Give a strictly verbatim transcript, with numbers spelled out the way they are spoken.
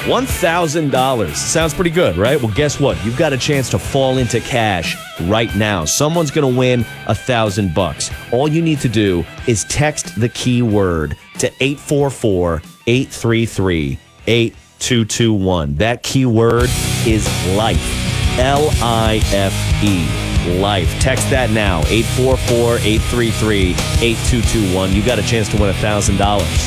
one thousand dollars. Sounds pretty good, right? Well, guess what? You've got a chance to fall into cash right now. Someone's going to win a thousand bucks. All you need to do is text the keyword to eight four four, eight three three, eight two two one. That keyword is life. L I F E. Life. Text that now. eight four four, eight three three, eight two two one. You got a chance to win a thousand dollars.